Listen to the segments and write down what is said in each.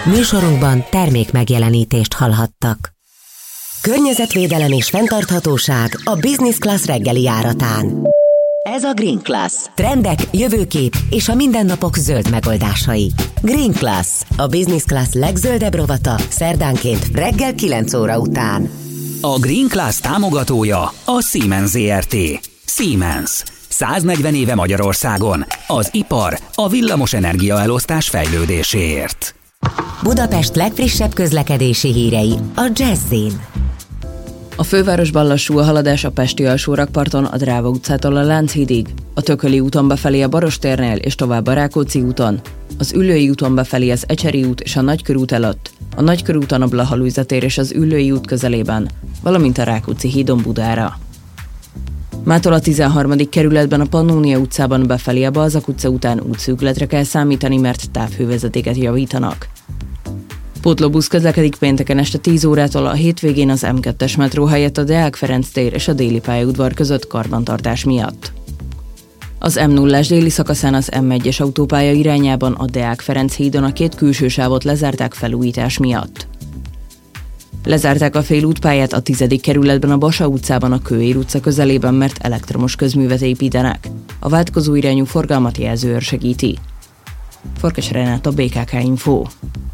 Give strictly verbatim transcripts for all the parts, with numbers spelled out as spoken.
Műsorunkban termék megjelenítést hallhattak. Környezetvédelem és fenntarthatóság a Business Class reggeli járatán. Ez a Green Class. Trendek, jövőkép és a mindennapok zöld megoldásai. Green Class, a Business Class legzöldebb rovata, szerdánként reggel kilenc óra után. A Green Class támogatója a Siemens zé er té. Siemens. száznegyven éve Magyarországon. Az ipar, a villamos energiaelosztás fejlődéséért. Budapest legfrissebb közlekedési hírei a Jazzin. A fővárosban lassú a haladás a pesti alsórakparton a Dráva utcától a Lánchídig, a Tököli úton befelé a Barostérnél és tovább a Rákóczi úton, az Üllői úton befelé az Ecseri út és a Nagykörút előtt, a Nagykörúton a Blaha Lujza tér és az Üllői út közelében, valamint a Rákóczi hídon Budára. Mától a tizenharmadik kerületben a Pannónia utcában befelé a Balzak utca után útszűkületre kell számítani, mert távhővezetéket javítanak. Pótlóbusz közlekedik pénteken este tíz órától a hétvégén az em kettes metró helyett a Deák Ferenc tér és a Déli pályaudvar között karbantartás miatt. Az em nullás déli szakaszán az em egyes autópálya irányában a Deák Ferenc hídon a két külső sávot lezárták felújítás miatt. Lezárták a félútpályát a tizedik kerületben a Basa utcában a Kőér utca közelében, mert elektromos közművet építenek. A váltkozó irányú forgalmat jelzőőr segíti. Farkas Renáta, bé ká ká Info.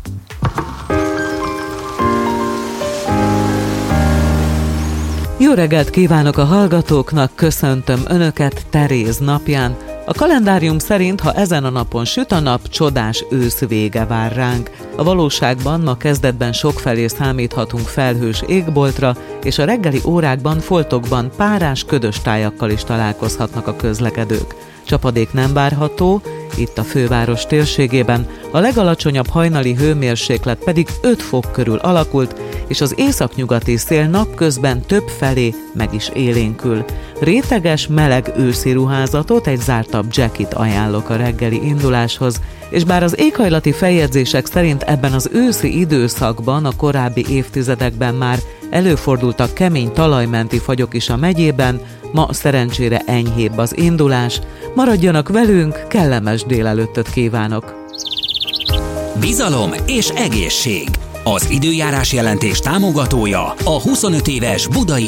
Jó reggelt kívánok a hallgatóknak, köszöntöm Önöket Teréz napján. A kalendárium szerint, ha ezen a napon süt a nap, csodás ősz vége vár ránk. A valóságban ma kezdetben sokfelé számíthatunk felhős égboltra, és a reggeli órákban, foltokban párás, ködös tájakkal is találkozhatnak a közlekedők. Csapadék nem várható, itt a főváros térségében, a legalacsonyabb hajnali hőmérséklet pedig öt fok körül alakult, és az északnyugati szél napközben több felé meg is élénkül. Réteges, meleg őszi ruházatot, egy zártabb jacket ajánlok a reggeli induláshoz, és bár az éghajlati feljegyzések szerint ebben az őszi időszakban a korábbi évtizedekben már előfordultak kemény talajmenti fagyok is a megyében, ma szerencsére enyhébb az indulás. Maradjanak velünk, kellemes délelőttöt kívánok! Bizalom és egészség. Az időjárás jelentés támogatója a huszonöt éves Budai